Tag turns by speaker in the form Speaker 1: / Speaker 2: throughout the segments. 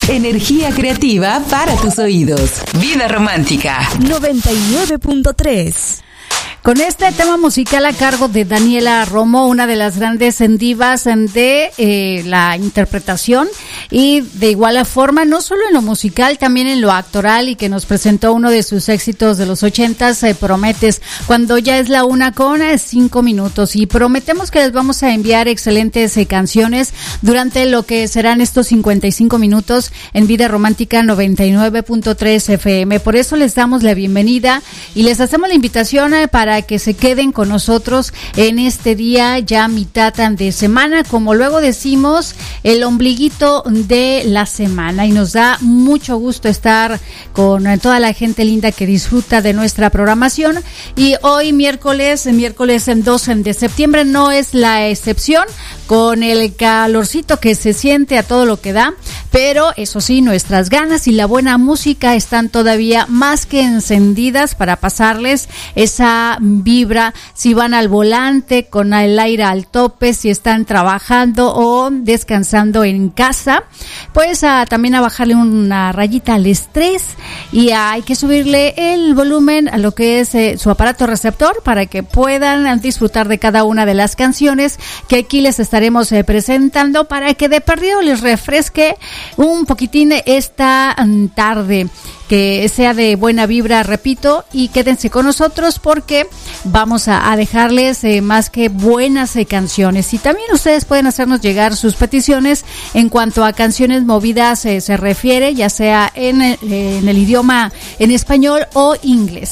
Speaker 1: Energía creativa para tus oídos. Vida Romántica
Speaker 2: 99.3.
Speaker 3: Con este tema musical a cargo de Daniela Romo, una de las grandes divas de la interpretación, y de igual forma, no solo en lo musical, también en lo actoral, y que nos presentó uno de sus éxitos de los 80s, Prometes, cuando ya es la 1:05, y prometemos que les vamos a enviar excelentes canciones durante lo que serán estos 55 minutos en Vida Romántica 99.3 FM. Por eso les damos la bienvenida y les hacemos la invitación para que se queden con nosotros en este día, ya mitad de semana, como luego decimos, el ombliguito de la semana, y nos da mucho gusto estar con toda la gente linda que disfruta de nuestra programación. Y hoy miércoles 2 de septiembre no es la excepción, con el calorcito que se siente a todo lo que da, pero eso sí, nuestras ganas y la buena música están todavía más que encendidas para pasarles esa vibra, si van al volante con el aire al tope, si están trabajando o descansando en casa, pues también a bajarle una rayita al estrés, y hay que subirle el volumen a lo que es su aparato receptor para que puedan disfrutar de cada una de las canciones que aquí les estaremos presentando, para que de perdido les refresque un poquitín esta tarde, que sea de buena vibra, repito, y quédense con nosotros porque vamos a dejarles más que buenas canciones. Y también ustedes pueden hacernos llegar sus peticiones en cuanto a canciones movidas se refiere, ya sea en el idioma en español o inglés.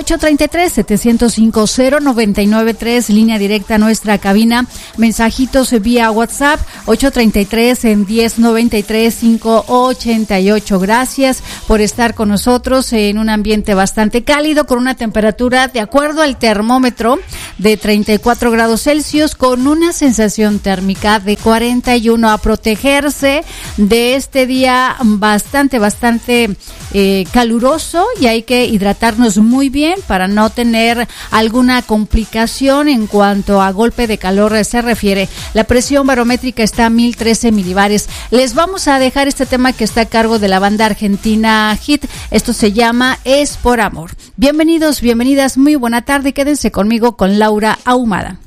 Speaker 3: 833-705-0993, línea directa a nuestra cabina, mensajitos vía WhatsApp, 833-1093-588. Gracias por estar con nosotros en un ambiente bastante cálido, con una temperatura de acuerdo al termómetro de 34 grados Celsius, con una sensación térmica de 41, a protegerse de este día bastante caluroso, y hay que hidratarnos muy bien para no tener alguna complicación en cuanto a golpe de calor se refiere. La presión barométrica está a 1013 milibares. Les vamos a dejar este tema que está a cargo de la banda argentina Hit. Esto se llama Es por Amor. Bienvenidos, bienvenidas, muy buena tarde. Quédense conmigo con Laura Ahumada.